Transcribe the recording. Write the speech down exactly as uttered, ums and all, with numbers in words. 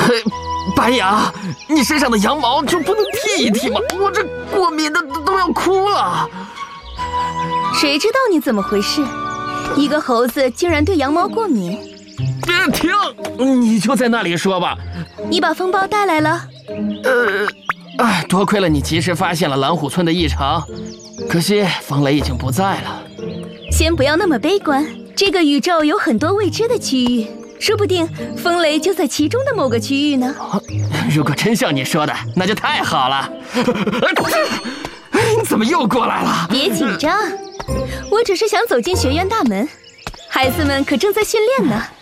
白牙，你身上的羊毛就不能剃一剃吗？我这过敏的都要哭了。 谁知道你怎么回事？一个猴子竟然对羊毛过敏？ 别停！你就在那里说吧。 你把风暴带来了？ 呃，哎，多亏了你及时发现了蓝虎村的异常，可惜风雷已经不在了。 先不要那么悲观，这个宇宙有很多未知的区域，说不定风雷就在其中的某个区域呢。 如果真像你说的，那就太好了。你怎么又过来了？ 别紧张，我只是想走进学院大门，孩子们可正在训练呢。